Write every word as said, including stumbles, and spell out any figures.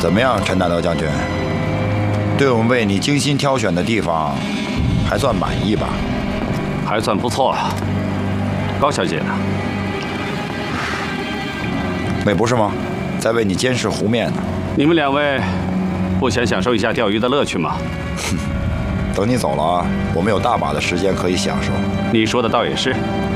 怎么样，陈大德将军？对我们为你精心挑选的地方，还算满意吧？ 还算不错啊。高小姐呢？ 美不是吗？在为你监视湖面呢。 你们两位不想享受一下钓鱼的乐趣吗？ 等你走了，我们有大把的时间可以享受。 你说的倒也是。